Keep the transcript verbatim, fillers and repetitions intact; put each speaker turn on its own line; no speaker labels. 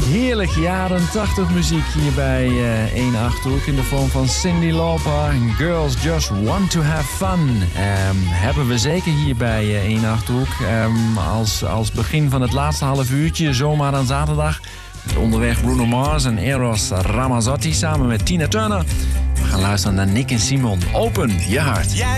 Heerlijk jaren tachtig muziek hier bij uh, één Achterhoek in de vorm van Cyndi Lauper. Girls Just Want To Have Fun. Um, hebben we zeker hier bij uh, één Achterhoek. Um, als, als begin van het laatste half uurtje, zomaar aan zaterdag. Met onderweg Bruno Mars en Eros Ramazzotti samen met Tina Turner. We gaan luisteren naar Nick en Simon. Open je hart.